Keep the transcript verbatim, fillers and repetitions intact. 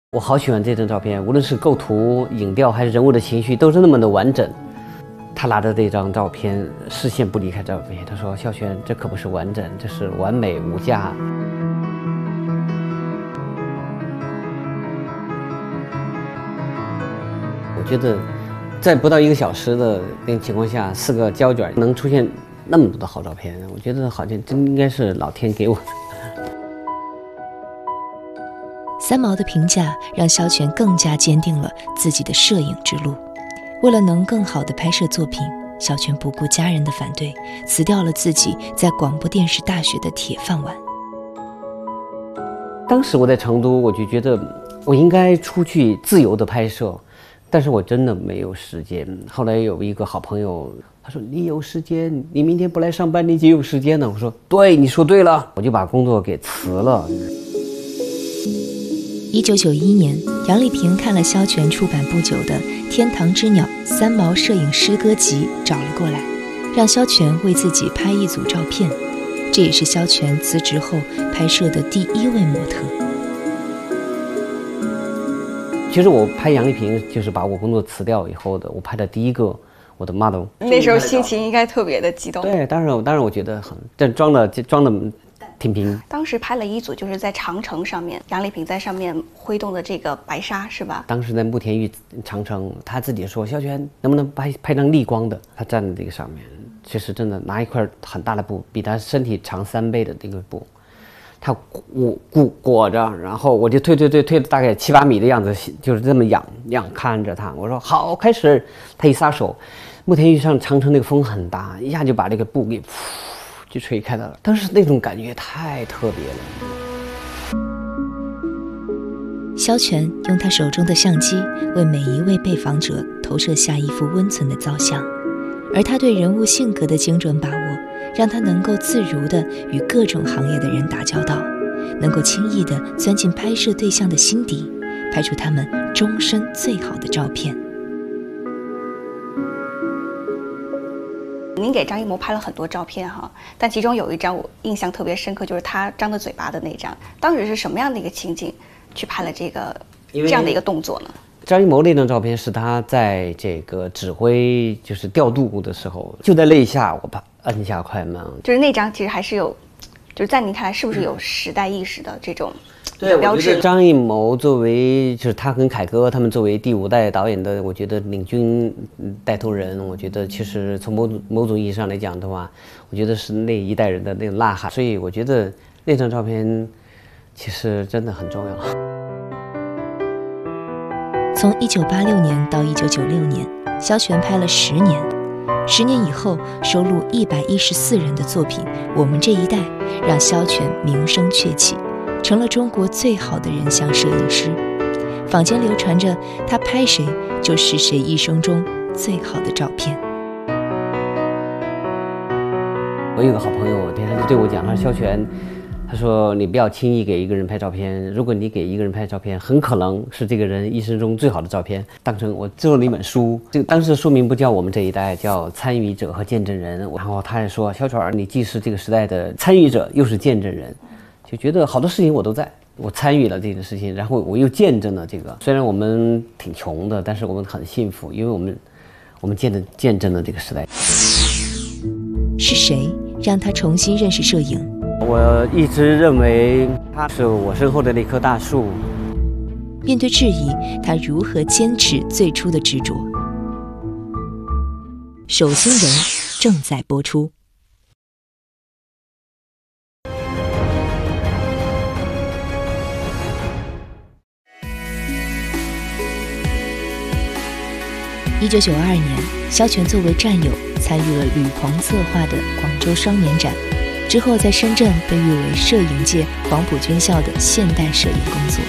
我好喜欢这张照片，无论是构图、影调还是人物的情绪，都是那么的完整。他拿着这张照片，视线不离开照片。他说：“孝全，这可不是完整，这是完美无价。”我觉得，在不到一个小时的那个情况下，四个胶卷能出现那么多的好照片，我觉得好像真应该是老天给我的。 三毛的评价让萧全更加坚定了自己的摄影之路。为了能更好地拍摄作品，萧全不顾家人的反对，辞掉了自己在广播电视大学的铁饭碗。 当时我在成都，我就觉得我应该出去自由的拍摄，但是我真的没有时间。后来有一个好朋友，他说：“你有时间，你明天不来上班，你就有时间了。”我说：“对，你说对了。”我就把工作给辞了。 一九九一年，杨丽萍看了萧全出版不久的《天堂之鸟》三毛摄影诗歌集，找了过来，让萧全为自己拍一组照片。这也是萧全辞职后拍摄的第一位模特。 其实我拍杨丽萍，就是把我工作辞掉以后的，我拍的第一个我的 model。 那时候心情应该特别的激动。 对，当然，当然我觉得很，这装的装的。挺平。 当时拍了一组，就是在长城上面，杨丽萍在上面挥动的这个白纱，是吧？ 当时在慕田峪长城，他自己说：“萧全，能不能拍拍张逆光的？”他站在这个上面，其实真的拿一块很大的布，比他身体长三倍的那个布，他裹裹裹着，然后我就推推推推了大概七八米的样子，就是这么仰仰看着他。我说：“好，开始。”他一撒手，慕田峪上长城那个风很大，一下就把这个布给。就吹开了，当时那种感觉太特别了。 萧全用他手中的相机为每一位被访者投射下一幅温存的造像，而他对人物性格的精准把握，让他能够自如地与各种行业的人打交道，能够轻易地钻进拍摄对象的心底，拍出他们终身最好的照片。 您给张艺谋拍了很多照片哈，但其中有一张我印象特别深刻，就是他张着嘴巴的那张。当时是什么样的一个情景去拍了这个这样的一个动作呢？ 张艺谋那张照片是他在这个指挥就是调度的时候，就在那一下我把按下快门， 就是那张其实还是有，就是在您看来是不是有时代意识的这种？ 对，标志。张艺谋作为就是他跟凯歌他们作为第五代导演的，我觉得领军带头人，我觉得其实从某种某种意义上来讲的话，我觉得是那一代人的那种呐喊。所以我觉得那张照片其实真的很重要。 从一九八六年到一九九六年，萧全拍了十年。十年以后，收录一百一十四人的作品《我们这一代》，让萧全名声鹊起。成了中国最好的人像摄影师，坊间流传着他拍谁就是谁一生中最好的照片。 我有个好朋友，他就对我讲，他说：“萧全，他说你不要轻易给一个人拍照片，如果你给一个人拍照片，很可能是这个人一生中最好的照片。”当成我做了一本书，这个当时书名不叫《我们这一代》，叫《参与者和见证人》。然后他也说：“萧全，你既是这个时代的参与者，又是见证人。”就觉得好多事情我都在，我参与了这件事情，然后我又见证了这个。虽然我们挺穷的，但是我们很幸福，因为我们我们见证见证了这个时代。 是谁让他重新认识摄影？ 我一直认为他是我身后的那棵大树。 面对质疑，他如何坚持最初的执着？手心人正在播出。一九九二年，萧全作为战友参与了吕鹏策划的广州双年展，之后在深圳被誉为摄影界黄埔军校的现代摄影工作。